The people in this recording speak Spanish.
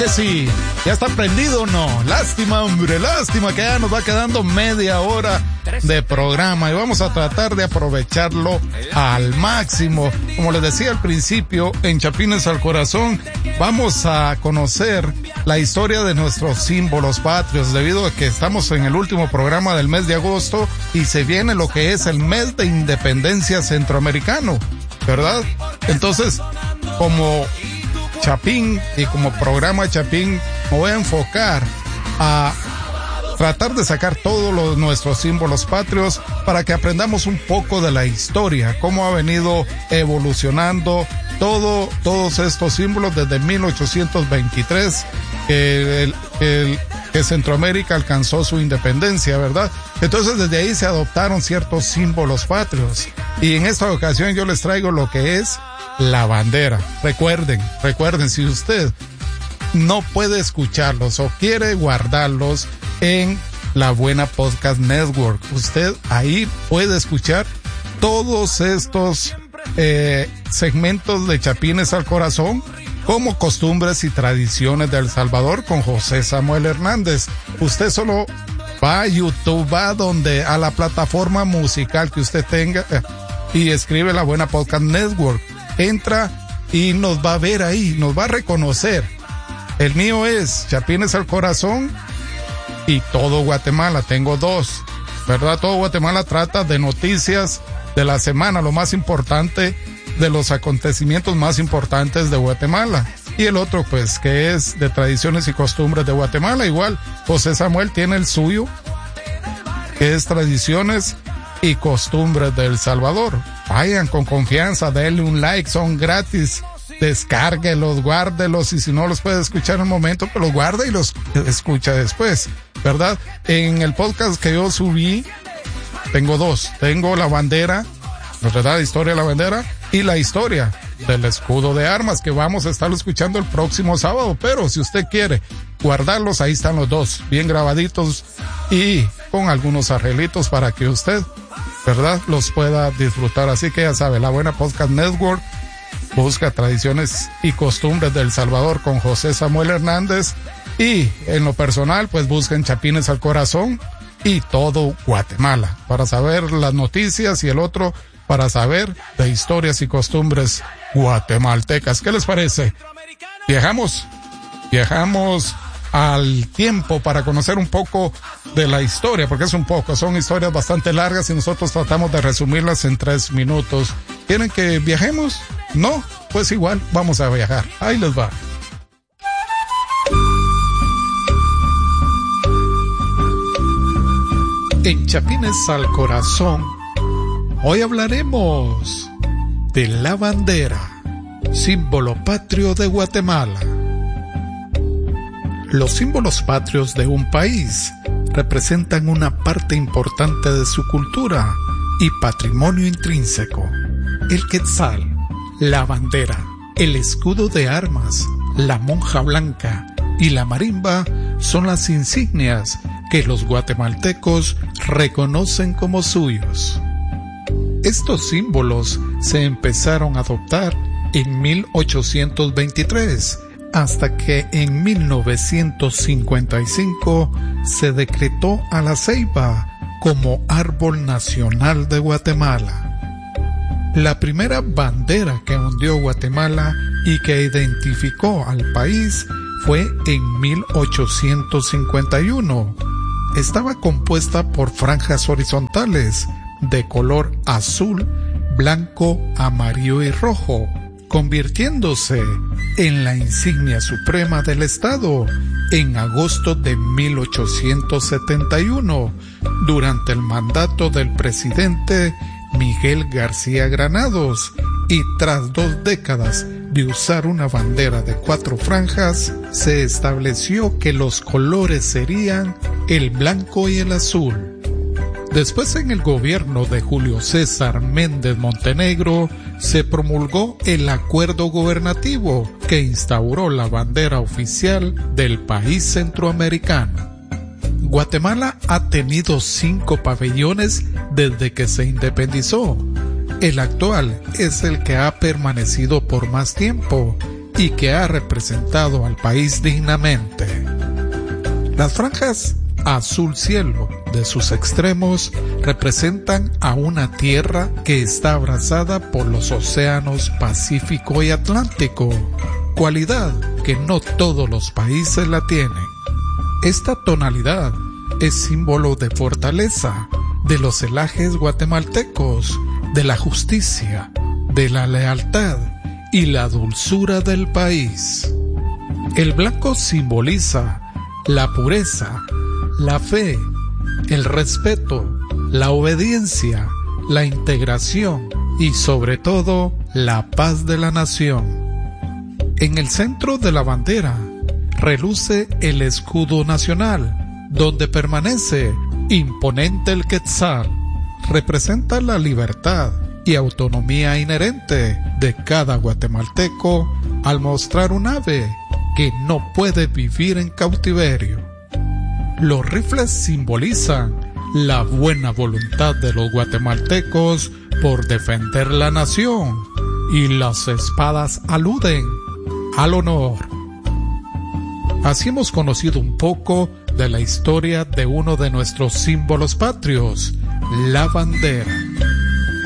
que sí. ¿Ya está prendido o no? Lástima, hombre, lástima que ya nos va quedando media hora de programa y vamos a tratar de aprovecharlo al máximo. Como les decía al principio, en Chapines al Corazón vamos a conocer la historia de nuestros símbolos patrios, debido a que estamos en el último programa del mes de agosto y se viene lo que es el mes de independencia centroamericano, ¿verdad? Entonces, como Chapín y como programa Chapín, me voy a enfocar a tratar de sacar todos nuestros símbolos patrios para que aprendamos un poco de la historia, cómo ha venido evolucionando todos estos símbolos desde 1823, que Centroamérica alcanzó su independencia, ¿verdad? Entonces desde ahí se adoptaron ciertos símbolos patrios y en esta ocasión yo les traigo lo que es la bandera. Recuerden, si usted no puede escucharlos o quiere guardarlos en la Buena Podcast Network, usted ahí puede escuchar todos estos segmentos de Chapines al Corazón, como costumbres y tradiciones de El Salvador con José Samuel Hernández. Usted solo va a YouTube, va a la plataforma musical que usted tenga y escribe la Buena Podcast Network. Entra y nos va a ver ahí, nos va a reconocer. El mío es Chapines al Corazón y Todo Guatemala. Tengo dos, ¿verdad? Todo Guatemala trata de noticias de la semana, lo más importante de los acontecimientos más importantes de Guatemala. Y el otro, pues, que es de tradiciones y costumbres de Guatemala. Igual, José Samuel tiene el suyo, que es tradiciones y costumbres de El Salvador. Vayan con confianza, denle un like, son gratis. Descárguelos, guárdelos, y si no los puede escuchar en un momento, pues los guarda y los escucha después, ¿verdad? En el podcast que yo subí, tengo dos. Tengo la bandera, ¿verdad? Historia de la bandera y la historia del escudo de armas, que vamos a estarlo escuchando el próximo sábado. Pero si usted quiere guardarlos, ahí están los dos, bien grabaditos y con algunos arreglitos para que usted, ¿verdad?, los pueda disfrutar. Así que ya sabe, la Buena Podcast Network, busca tradiciones y costumbres de El Salvador con José Samuel Hernández, y en lo personal, pues busquen Chapines al Corazón y Todo Guatemala para saber las noticias, y el otro para saber de historias y costumbres guatemaltecas. ¿Qué les parece? Viajamos al tiempo para conocer un poco de la historia, porque son historias bastante largas y nosotros tratamos de resumirlas en 3 minutos. ¿Quieren que viajemos? No, pues igual vamos a viajar. Ahí les va. En Chapines al Corazón, hoy hablaremos de la bandera, símbolo patrio de Guatemala. Los símbolos patrios de un país representan una parte importante de su cultura y patrimonio intrínseco. El quetzal, la bandera, el escudo de armas, la monja blanca y la marimba son las insignias que los guatemaltecos reconocen como suyos. Estos símbolos se empezaron a adoptar en 1823, hasta que en 1955 se decretó a la ceiba como árbol nacional de Guatemala. La primera bandera que ondeó Guatemala y que identificó al país fue en 1851. Estaba compuesta por franjas horizontales de color azul, blanco, amarillo y rojo, convirtiéndose en la insignia suprema del Estado en agosto de 1871, durante el mandato del presidente Miguel García Granados, y tras 2 décadas de usar una bandera de 4 franjas, se estableció que los colores serían el blanco y el azul. Después, en el gobierno de Julio César Méndez Montenegro, se promulgó el acuerdo gubernativo que instauró la bandera oficial del país centroamericano. Guatemala ha tenido 5 pabellones desde que se independizó. El actual es el que ha permanecido por más tiempo y que ha representado al país dignamente. Las franjas azul cielo de sus extremos representan a una tierra que está abrazada por los océanos Pacífico y Atlántico, cualidad que no todos los países la tienen. Esta tonalidad es símbolo de fortaleza, de los celajes guatemaltecos, de la justicia, de la lealtad y la dulzura del país. El blanco simboliza la pureza, la fe, el respeto, la obediencia, la integración y sobre todo la paz de la nación. En el centro de la bandera reluce el escudo nacional, donde permanece imponente el quetzal. Representa la libertad y autonomía inherente de cada guatemalteco al mostrar un ave que no puede vivir en cautiverio. Los rifles simbolizan la buena voluntad de los guatemaltecos por defender la nación y las espadas aluden al honor. Así hemos conocido un poco de la historia de uno de nuestros símbolos patrios, la bandera.